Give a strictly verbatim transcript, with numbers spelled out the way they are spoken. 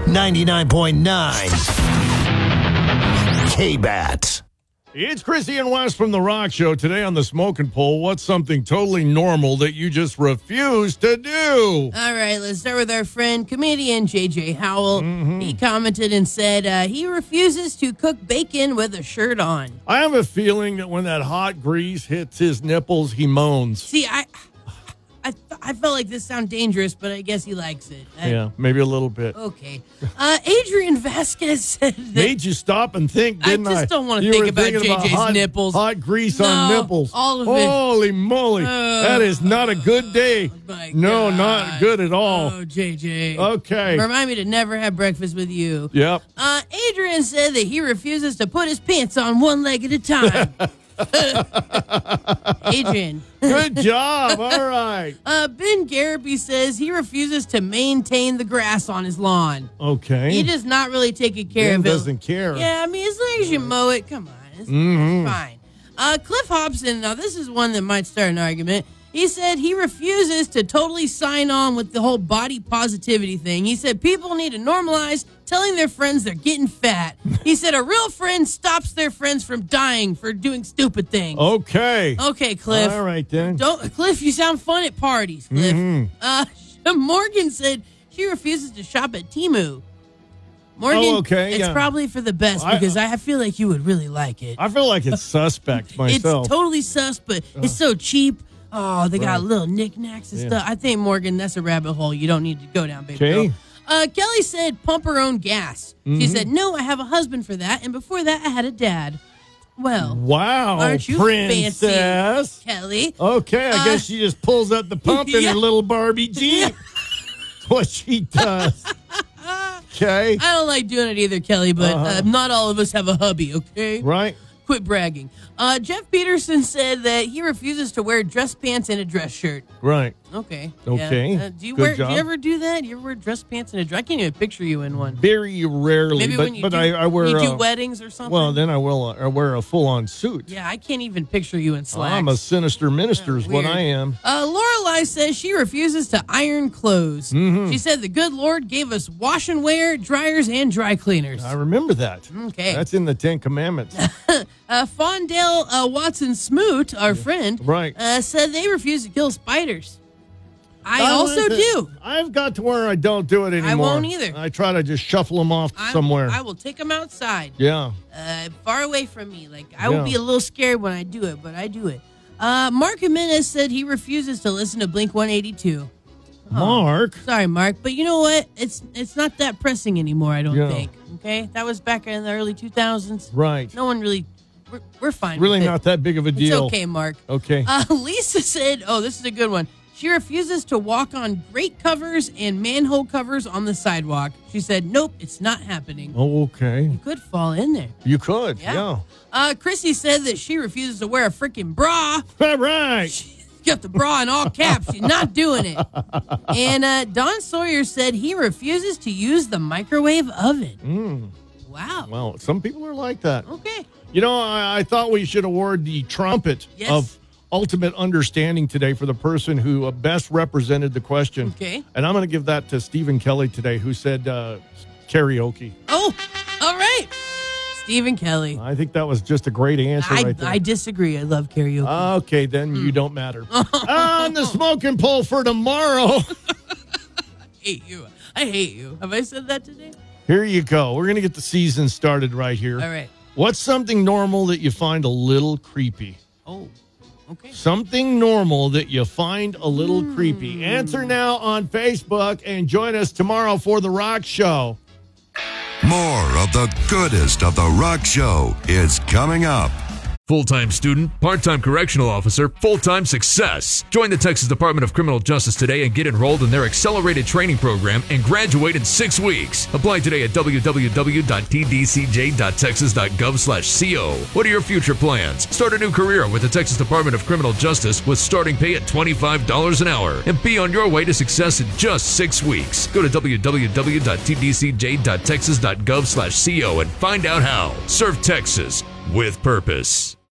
ninety-nine point nine K-Bat. It's Chrissy and Wes from The Rock Show. Today on the Smoking Pole, what's something totally normal that you just refuse to do? All right, let's start with our friend, comedian J J Howell. Mm-hmm. He commented and said uh, he refuses to cook bacon with a shirt on. I have a feeling that when that hot grease hits his nipples, he moans. See, I... I, th- I felt like this sounded dangerous, but I guess he likes it. I, yeah, maybe a little bit. Okay. Uh, Adrian Vasquez said that... Made you stop and think, didn't I? I just don't want to think about J J's hot, nipples. Hot grease no, on nipples. all of it. Holy moly. Uh, that is not a good day. My no, God. not good at all. Oh, J J. Okay. Remind me to never have breakfast with you. Yep. Uh, Adrian said that he refuses to put his pants on one leg at a time. Adrian. Good job. All right. Uh, Ben Garaby says he refuses to maintain the grass on his lawn. Okay. He does not really take care Ben of it. doesn't care. Yeah, I mean, as long as you mow it, come on. It's, mm-hmm. it's fine. Uh, Cliff Hobson, now this is one that might start an argument. He said he refuses to totally sign on with the whole body positivity thing. He said people need to normalize telling their friends they're getting fat. He said a real friend stops their friends from dying for doing stupid things. Okay. Okay, Cliff. All right, then. Don't, Cliff, you sound fun at parties, Cliff. Mm-hmm. Uh, Morgan said she refuses to shop at Temu. Morgan, oh, okay, it's yeah. probably for the best I, because I feel like you would really like it. I feel like it's suspect myself. It's totally sus, but uh. it's so cheap. Oh, they got right. little knickknacks and yeah. stuff. I think, Morgan, that's a rabbit hole you don't need to go down, baby okay. girl. Uh, Kelly said pump her own gas. Mm-hmm. She said, no, I have a husband for that, and before that, I had a dad. Well, wow, aren't you princess. fancy, Kelly? Okay, I uh, guess she just pulls up the pump in yeah. her little Barbie Jeep. That's what she does. Okay. I don't like doing it either, Kelly, but uh-huh. uh, not all of us have a hubby, okay? Right. Quit bragging. Uh, Jeff Peterson said that he refuses to wear dress pants and a dress shirt. Right. Okay. Okay. Yeah. Uh, do you Good wear? job. Do you ever do that? You ever wear dress pants and a dress? I can't even picture you in one. Very rarely. Maybe but, when you but do, I, I wear. when you a, do weddings or something. Well, then I will. Uh, I wear a full-on suit. Yeah, I can't even picture you in slacks. I'm a sinister minister, is yeah, what I am. Uh, Lorelai says she refuses to iron clothes. Mm-hmm. She said the good Lord gave us wash and wear, dryers, and dry cleaners. I remember that. Okay. That's in the Ten Commandments. uh, Fondale uh, Watson Smoot, our friend, right. uh, said they refuse to kill spiders. I, I also like do. I've got to where I don't do it anymore. I won't either. I try to just shuffle them off I'm, somewhere. I will take them outside. Yeah. Uh, far away from me. Like I yeah. will be a little scared when I do it, but I do it. Uh, Mark Jimenez said he refuses to listen to Blink one eighty-two. Oh, Mark? Sorry, Mark. But you know what? It's it's not that pressing anymore, I don't yeah. think. Okay? That was back in the early two thousands. Right. No one really... We're, we're fine Really with not it. that big of a deal. It's okay, Mark. Okay. Uh, Lisa said, oh, this is a good one. She refuses to walk on grate covers and manhole covers on the sidewalk. She said, nope, it's not happening. Oh, okay. You could fall in there. You could, yeah. yeah. Uh, Chrissy said that she refuses to wear a freaking bra. All right. She's got the bra in all caps. She's not doing it. And uh, Don Sawyer said he refuses to use the microwave oven. Mm. Wow. Well, some people are like that. Okay. You know, I, I thought we should award the trumpet yes. of ultimate understanding today for the person who best represented the question. Okay. And I'm going to give that to Stephen Kelly today, who said uh, karaoke. Oh, all right. Stephen Kelly. I think that was just a great answer I, right there. I disagree. I love karaoke. Okay, then mm. you don't matter. On the smoking pole for tomorrow. I hate you. I hate you. Have I said that today? Here you go. We're going to get the season started right here. All right. What's something normal that you find a little creepy? Oh, okay. Something normal that you find a little mm. creepy. Answer now on Facebook and join us tomorrow for The Rock Show. More of the goodest of The Rock Show is coming up. Full-time student, part-time correctional officer, full-time success. Join the Texas Department of Criminal Justice today and get enrolled in their accelerated training program and graduate in six weeks. Apply today at w w w dot t d c j dot texas dot gov slash co. What are your future plans? Start a new career with the Texas Department of Criminal Justice with starting pay at twenty-five dollars an hour and be on your way to success in just six weeks. Go to w w w dot t d c j dot texas dot gov slash co and find out how. Serve Texas with purpose.